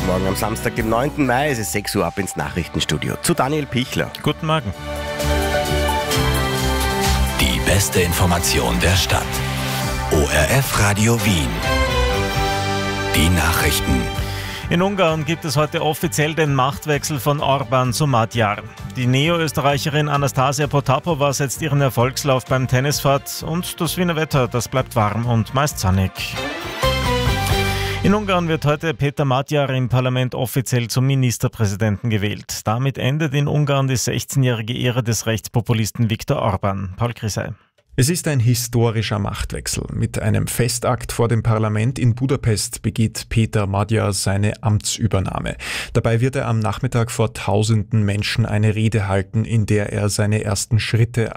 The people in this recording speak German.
Morgen am Samstag, dem 9. Mai, es ist 6 Uhr, ab ins Nachrichtenstudio zu Daniel Pichler. Guten Morgen. Die beste Information der Stadt. ORF Radio Wien. Die Nachrichten. In Ungarn gibt es heute offiziell den Machtwechsel von Orbán zu Magyar. Die Neo-Österreicherin Anastasia Potapova setzt ihren Erfolgslauf beim Tennis fort und das Wiener Wetter, das bleibt warm und meist sonnig. In Ungarn wird heute Péter Magyar im Parlament offiziell zum Ministerpräsidenten gewählt. Damit endet in Ungarn die 16-jährige Ära des Rechtspopulisten Viktor Orbán. Paul Krisey. Es ist ein historischer Machtwechsel. Mit einem Festakt vor dem Parlament in Budapest begeht Péter Magyar seine Amtsübernahme. Dabei wird er am Nachmittag vor tausenden Menschen eine Rede halten, in der er seine ersten Schritte